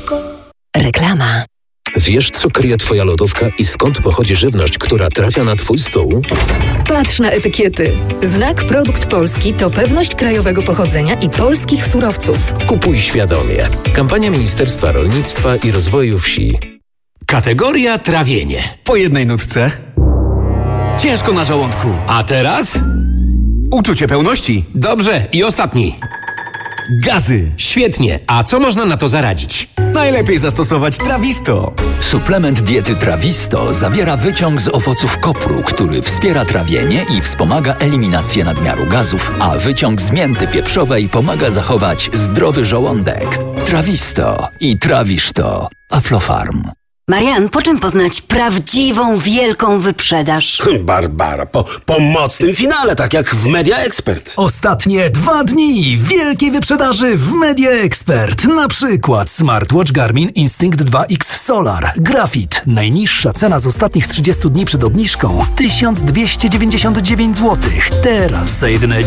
Reklama. Wiesz, co kryje Twoja lodówka i skąd pochodzi żywność, która trafia na Twój stół? Patrz na etykiety. Znak Produkt Polski to pewność krajowego pochodzenia i polskich surowców. Kupuj świadomie. Kampania Ministerstwa Rolnictwa i Rozwoju Wsi. Kategoria trawienie. Po jednej nutce. Ciężko na żołądku. A teraz? Uczucie pełności. Dobrze, i ostatni. Gazy. Świetnie. A co można na to zaradzić? Najlepiej zastosować Trawisto. Suplement diety Trawisto zawiera wyciąg z owoców kopru, który wspiera trawienie i wspomaga eliminację nadmiaru gazów, a wyciąg z mięty pieprzowej pomaga zachować zdrowy żołądek. Trawisto i trawisz to. Aflofarm. Marian, po czym poznać prawdziwą, wielką wyprzedaż? Barbara, po mocnym finale, tak jak w Media Expert. Ostatnie 2 dni wielkiej wyprzedaży w Media Expert. Na przykład smartwatch Garmin Instinct 2X Solar. Grafit. Najniższa cena z ostatnich 30 dni przed obniżką 1299 zł. Teraz za jedyne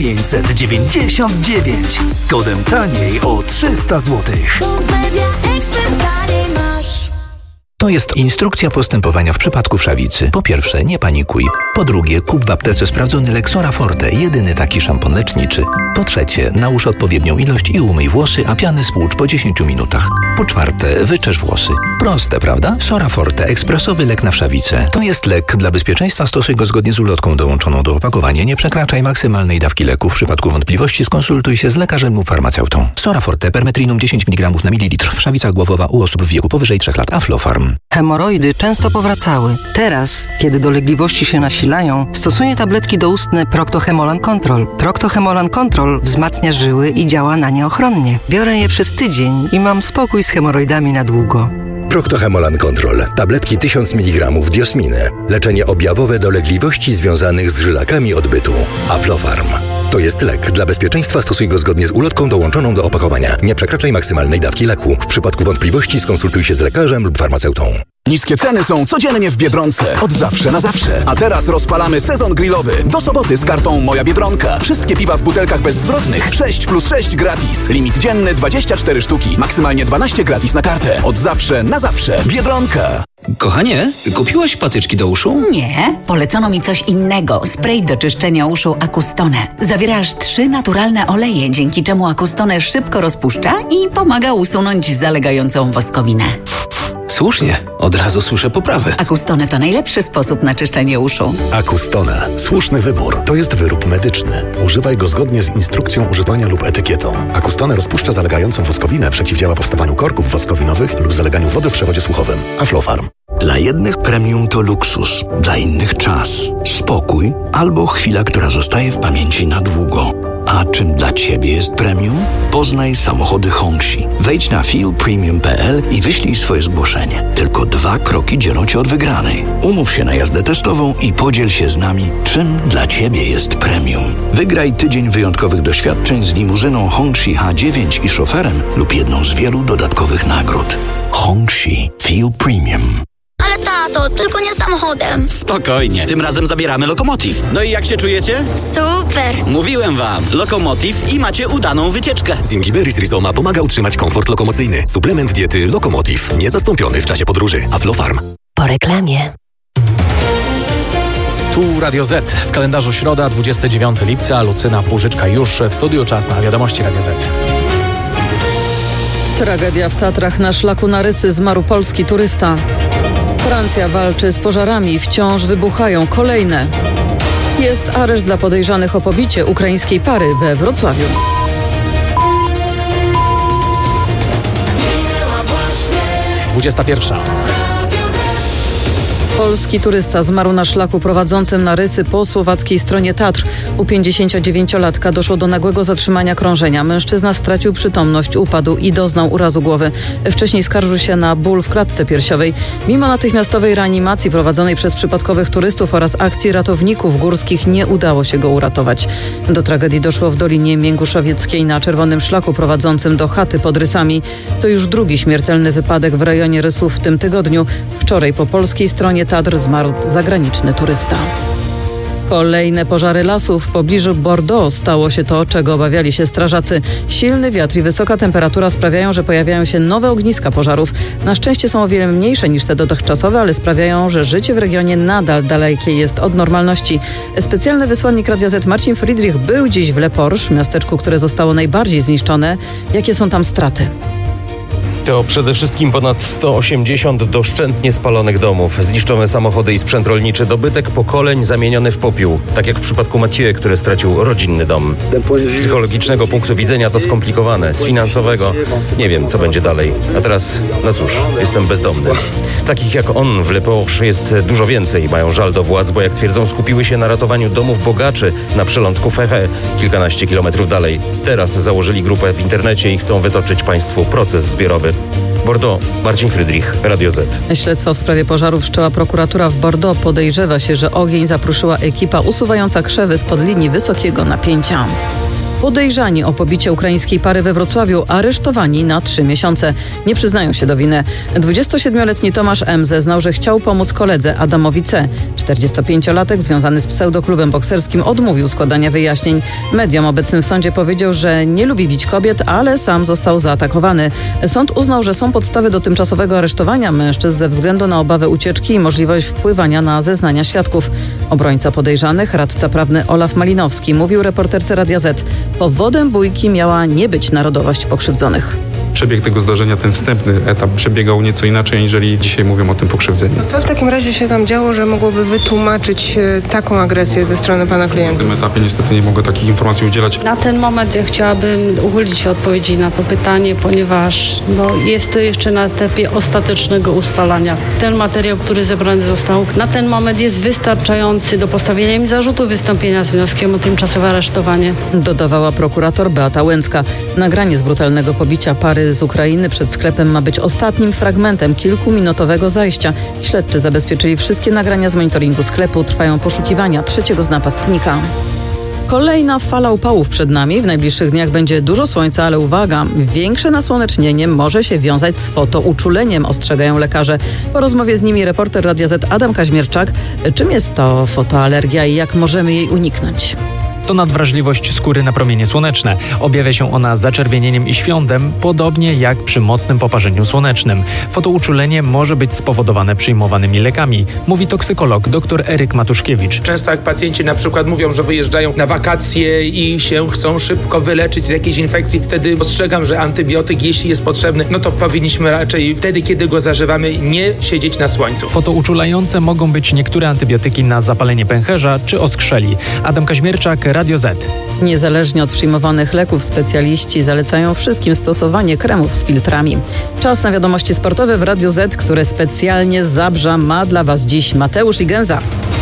999 z kodem taniej o 300 zł. To jest instrukcja postępowania w przypadku wszawicy. Po pierwsze, nie panikuj. Po drugie, kup w aptece sprawdzony lek Sora Forte, jedyny taki szampon leczniczy. Po trzecie, nałóż odpowiednią ilość i umyj włosy, a piany spłucz po 10 minutach. Po czwarte, wyczesz włosy. Proste, prawda? Sora Forte, ekspresowy lek na wszawicę. To jest lek. Dla bezpieczeństwa stosuj go zgodnie z ulotką dołączoną do opakowania. Nie przekraczaj maksymalnej dawki leku. W przypadku wątpliwości skonsultuj się z lekarzem lub farmaceutą. Sora Forte, permetrinum 10 mg na mililitr. Wszawica głowowa u osób w wieku powyżej 3 lat. Aflofarm. Hemoroidy często powracały. Teraz, kiedy dolegliwości się nasilają, stosuję tabletki doustne Procto-Hemolan Control. Procto-Hemolan Control wzmacnia żyły i działa na nie ochronnie. Biorę je przez tydzień i mam spokój z hemoroidami na długo. Procto-Hemolan Control. Tabletki 1000 mg diosminy. Leczenie objawowe dolegliwości związanych z żylakami odbytu. Aflofarm. To jest lek. Dla bezpieczeństwa stosuj go zgodnie z ulotką dołączoną do opakowania. Nie przekraczaj maksymalnej dawki leku. W przypadku wątpliwości skonsultuj się z lekarzem lub farmaceutą. Niskie ceny są codziennie w Biedronce. Od zawsze na zawsze. A teraz rozpalamy sezon grillowy. Do soboty z kartą Moja Biedronka. Wszystkie piwa w butelkach bezzwrotnych. 6+6 gratis. Limit dzienny 24 sztuki. Maksymalnie 12 gratis na kartę. Od zawsze na zawsze. Biedronka. Kochanie, kupiłaś patyczki do uszu? Nie, polecono mi coś innego. Spray do czyszczenia uszu Acustone. Zawiera aż 3 naturalne oleje, dzięki czemu Acustone szybko rozpuszcza i pomaga usunąć zalegającą woskowinę. Słusznie, od razu słyszę poprawę. Acustone to najlepszy sposób na czyszczenie uszu. Acustone. Słuszny wybór. To jest wyrób medyczny. Używaj go zgodnie z instrukcją używania lub etykietą. Acustone rozpuszcza zalegającą woskowinę, przeciwdziała powstawaniu korków woskowinowych lub zaleganiu wody w przewodzie słuchowym. Aflofarm. Dla jednych premium to luksus, dla innych czas, spokój albo chwila, która zostaje w pamięci na długo. A czym dla Ciebie jest premium? Poznaj samochody Hongxi. Wejdź na feelpremium.pl i wyślij swoje zgłoszenie. Tylko 2 kroki dzielą Cię od wygranej. Umów się na jazdę testową i podziel się z nami, czym dla Ciebie jest premium. Wygraj tydzień wyjątkowych doświadczeń z limuzyną Hongxi H9 i szoferem lub jedną z wielu dodatkowych nagród. Hongxi Feel Premium. Ale tato, tylko nie samochodem. Spokojnie, tym razem zabieramy Lokomotiv. No i jak się czujecie? Super. Mówiłem wam, Lokomotiv i macie udaną wycieczkę. Zingiberis Rizoma pomaga utrzymać komfort lokomocyjny. Suplement diety Lokomotiv. Niezastąpiony w czasie podróży. Aflofarm. Po reklamie. Tu Radio Z. W kalendarzu środa, 29 lipca. Lucyna Płużyczka już w studiu. Czas na wiadomości Radio Z. Tragedia w Tatrach. Na szlaku na Rysy zmarł polski turysta. Francja walczy z pożarami. Wciąż wybuchają kolejne. Jest areszt dla podejrzanych o pobicie ukraińskiej pary we Wrocławiu. Dwudziesta pierwsza. Polski turysta zmarł na szlaku prowadzącym na Rysy po słowackiej stronie Tatr. U 59-latka doszło do nagłego zatrzymania krążenia. Mężczyzna stracił przytomność, upadł i doznał urazu głowy. Wcześniej skarżył się na ból w klatce piersiowej. Mimo natychmiastowej reanimacji prowadzonej przez przypadkowych turystów oraz akcji ratowników górskich nie udało się go uratować. Do tragedii doszło w Dolinie Mięguszowieckiej na czerwonym szlaku prowadzącym do chaty pod Rysami. To już drugi śmiertelny wypadek w rejonie Rysów w tym tygodniu. Wczoraj po polskiej stronie Tatr zmarł zagraniczny turysta. Kolejne pożary lasów w pobliżu Bordeaux. Stało się to, czego obawiali się strażacy. Silny wiatr i wysoka temperatura sprawiają, że pojawiają się nowe ogniska pożarów. Na szczęście są o wiele mniejsze niż te dotychczasowe, ale sprawiają, że życie w regionie nadal dalekie jest od normalności. Specjalny wysłannik Radia Z Marcin Friedrich był dziś w Le Porche, miasteczku, które zostało najbardziej zniszczone. Jakie są tam straty? To przede wszystkim ponad 180 doszczętnie spalonych domów, zniszczone samochody i sprzęt rolniczy, dobytek pokoleń zamieniony w popiół. Tak jak w przypadku Mathieu, który stracił rodzinny dom. Z psychologicznego punktu widzenia to skomplikowane, z finansowego nie wiem, co będzie dalej. A teraz, no cóż, jestem bezdomny. Takich jak on w Le Porche jest dużo więcej. Mają żal do władz, bo jak twierdzą, skupiły się na ratowaniu domów bogaczy na przelądku Ferré, kilkanaście kilometrów dalej. Teraz założyli grupę w internecie i chcą wytoczyć państwu proces zbiorowy. Bordeaux, Marcin Friedrich, Radio Z. Śledztwo w sprawie pożarów wszczęła prokuratura w Bordeaux. Podejrzewa się, że ogień zapruszyła ekipa usuwająca krzewy spod linii wysokiego napięcia. Podejrzani o pobicie ukraińskiej pary we Wrocławiu aresztowani na 3 miesiące. Nie przyznają się do winy. 27-letni Tomasz M. zeznał, że chciał pomóc koledze Adamowi C. 45-latek związany z pseudoklubem bokserskim odmówił składania wyjaśnień. Mediom obecnym w sądzie powiedział, że nie lubi bić kobiet, ale sam został zaatakowany. Sąd uznał, że są podstawy do tymczasowego aresztowania mężczyzn ze względu na obawę ucieczki i możliwość wpływania na zeznania świadków. Obrońca podejrzanych, radca prawny Olaf Malinowski, mówił reporterce Radia Z. Powodem bójki miała nie być narodowość pokrzywdzonych. Przebieg tego zdarzenia, ten wstępny etap przebiegał nieco inaczej, aniżeli dzisiaj mówią o tym pokrzywdzeni. Co w takim razie się tam działo, że mogłoby wytłumaczyć taką agresję ze strony pana klienta? Na tym etapie niestety nie mogę takich informacji udzielać. Na ten moment ja chciałabym uchylić się odpowiedzi na to pytanie, ponieważ jest to jeszcze na etapie ostatecznego ustalania. Ten materiał, który zebrany został, na ten moment jest wystarczający do postawienia im zarzutu wystąpienia z wnioskiem o tymczasowe aresztowanie. Dodawała prokurator Beata Łęcka. Nagranie z brutalnego pobicia pary z Ukrainy przed sklepem ma być ostatnim fragmentem kilkuminutowego zajścia. Śledczy zabezpieczyli wszystkie nagrania z monitoringu sklepu. Trwają poszukiwania trzeciego z napastnika. Kolejna fala upałów przed nami. W najbliższych dniach będzie dużo słońca, ale uwaga, większe nasłonecznienie może się wiązać z fotouczuleniem, ostrzegają lekarze. Po rozmowie z nimi reporter Radia Z Adam Kaźmierczak. Czym jest to fotoalergia i jak możemy jej uniknąć? To nadwrażliwość skóry na promienie słoneczne. Objawia się ona zaczerwienieniem i świątem, podobnie jak przy mocnym poparzeniu słonecznym. Fotouczulenie może być spowodowane przyjmowanymi lekami, mówi toksykolog dr Eryk Matuszkiewicz. Często jak pacjenci na przykład mówią, że wyjeżdżają na wakacje i się chcą szybko wyleczyć z jakiejś infekcji, wtedy ostrzegam, że antybiotyk, jeśli jest potrzebny, no to powinniśmy raczej wtedy, kiedy go zażywamy, nie siedzieć na słońcu. Fotouczulające mogą być niektóre antybiotyki na zapalenie pęcherza czy oskrzeli. Adam Kaźmierczak, Radio Z. Niezależnie od przyjmowanych leków specjaliści zalecają wszystkim stosowanie kremów z filtrami. Czas na wiadomości sportowe w Radio Z, które specjalnie z Zabrza ma dla Was dziś Mateusz Igenza.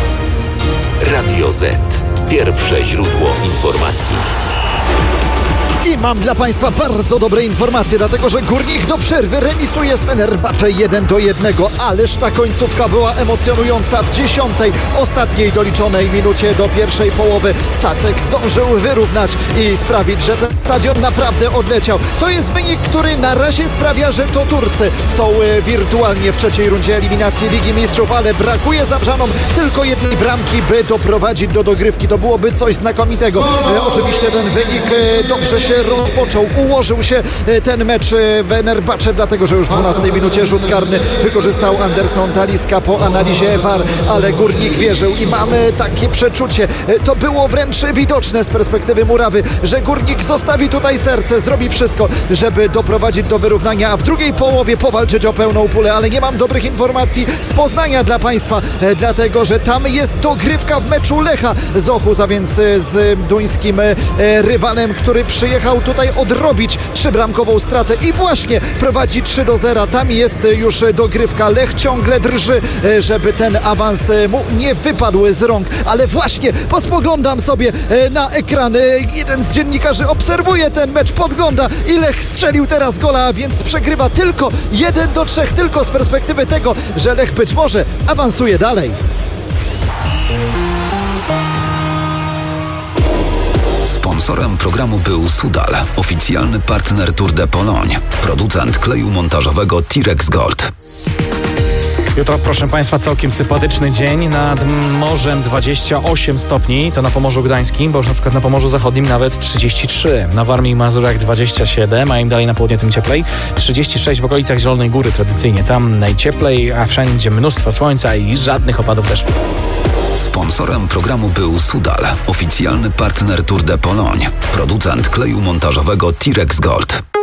Radio Z. Pierwsze źródło informacji. I mam dla Państwa bardzo dobre informacje, dlatego że Górnik do przerwy remisuje z Fenerbahce 1-1. Ależ ta końcówka była emocjonująca. W 10. ostatniej doliczonej minucie do pierwszej połowy Sacek zdążył wyrównać i sprawić, że ten stadion naprawdę odleciał. To jest wynik, który na razie sprawia, że to Turcy są wirtualnie w trzeciej rundzie eliminacji Ligi Mistrzów, ale brakuje Zabrzanom tylko jednej bramki, by doprowadzić do dogrywki. To byłoby coś znakomitego. Oczywiście ten wynik dobrze się rozpoczął, ułożył się ten mecz w Fenerbahce, dlatego że już w 12 minucie rzut karny wykorzystał Anderson Talisca po analizie VAR, ale Górnik wierzył i mamy takie przeczucie, to było wręcz widoczne z perspektywy murawy, że Górnik zostawi tutaj serce, zrobi wszystko, żeby doprowadzić do wyrównania, a w drugiej połowie powalczyć o pełną pulę, ale nie mam dobrych informacji z Poznania dla Państwa, dlatego że tam jest dogrywka w meczu Lecha z Ochuza, więc z duńskim rywalem, który przyjechał tutaj odrobić 3-bramkową stratę i właśnie prowadzi 3-0. Tam jest już dogrywka. Lech ciągle drży, żeby ten awans mu nie wypadł z rąk, ale właśnie pospoglądam sobie na ekran. Jeden z dziennikarzy obserwuje ten mecz, podgląda i Lech strzelił teraz gola, więc przegrywa tylko 1-3, tylko z perspektywy tego, że Lech być może awansuje dalej. Sponsorem programu był Sudal, oficjalny partner Tour de Pologne, producent kleju montażowego Tirex Gold. Jutro, proszę Państwa, całkiem sympatyczny dzień. Nad morzem 28 stopni, to na Pomorzu Gdańskim, bo już na przykład na Pomorzu Zachodnim nawet 33. Na Warmii i Mazurach 27, a im dalej na południe, tym cieplej. 36 w okolicach Zielonej Góry tradycyjnie. Tam najcieplej, a wszędzie mnóstwo słońca i żadnych opadów deszczu. Sponsorem programu był Sudal, oficjalny partner Tour de Pologne, producent kleju montażowego Tirex Gold.